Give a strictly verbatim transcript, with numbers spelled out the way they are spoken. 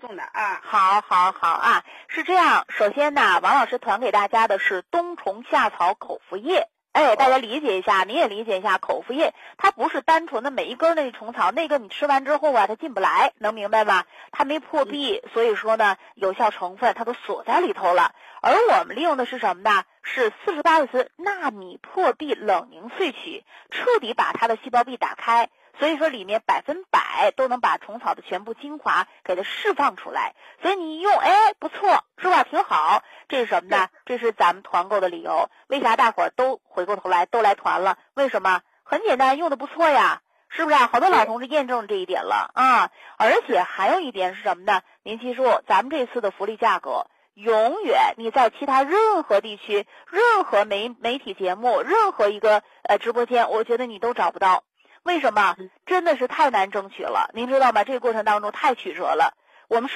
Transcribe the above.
用的啊。 好，好，好啊，是这样。首先呢，王老师团给大家的是冬虫夏草口服液。哎，大家理解一下，你也理解一下，口服液它不是单纯的每一根那虫草，那个你吃完之后啊，它进不来，能明白吗？它没破壁，所以说呢，有效成分它都锁在里头了。而我们利用的是什么呢？是四十八次纳米破壁冷凝萃取，彻底把它的细胞壁打开。所以说里面百分百都能把虫草的全部精华给它释放出来，所以你一用，哎，不错，是吧？挺好。这是什么呢？这是咱们团购的理由。为啥大伙儿都回过头来都来团了？为什么？很简单，用的不错呀，是不是啊？好多老同志验证这一点了啊！而且还有一点是什么呢？您记住，咱们这次的福利价格，永远你在其他任何地区、任何媒媒体节目、任何一个呃直播间，我觉得你都找不到。为什么？真的是太难争取了，您知道吗？这个过程当中太曲折了。我们是